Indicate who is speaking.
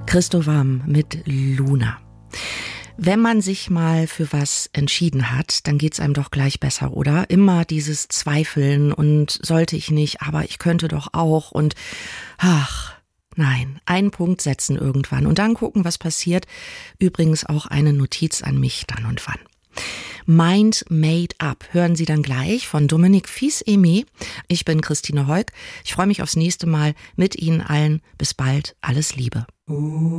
Speaker 1: Christo Warm mit Luna. Wenn man sich mal für was entschieden hat, dann geht's einem doch gleich besser, oder? Immer dieses Zweifeln und sollte ich nicht, aber ich könnte doch auch und nein, einen Punkt setzen irgendwann und dann gucken, was passiert. Übrigens auch eine Notiz an mich dann und wann. Mind Made Up hören Sie dann gleich von Dominique Fils-Aimé. Ich bin Christine Heuk. Ich freue mich aufs nächste Mal mit Ihnen allen. Bis bald. Alles Liebe.